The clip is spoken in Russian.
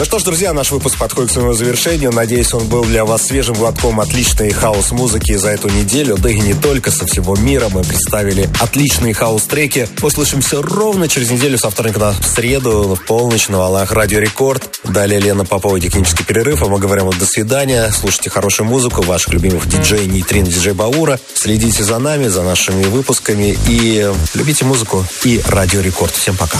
Ну что ж, друзья, наш выпуск подходит к своему завершению. Надеюсь, он был для вас свежим глотком отличной хаос-музыки за эту неделю. Да и не только, со всего мира мы представили отличные хаус-треки. Услышимся ровно через неделю, со вторника на среду, в полночь на волнах Радио Рекорд. Далее Лена Попова, технический перерыв. А мы говорим до свидания. Слушайте хорошую музыку, ваших любимых диджей Нейтрино, диджей Баура. Следите за нами, за нашими выпусками. И любите музыку и Радио Рекорд. Всем пока.